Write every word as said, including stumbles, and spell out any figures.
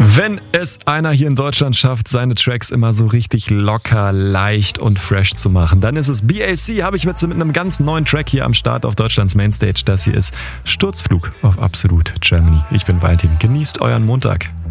Wenn es einer hier in Deutschland schafft, seine Tracks immer so richtig locker, leicht und fresh zu machen, dann ist es B A C. Habe ich mit, mit einem ganz neuen Track hier am Start auf Deutschlands Mainstage. Das hier ist Sturzflug auf Absolut Germany. Ich bin Valentin. Genießt euren Montag.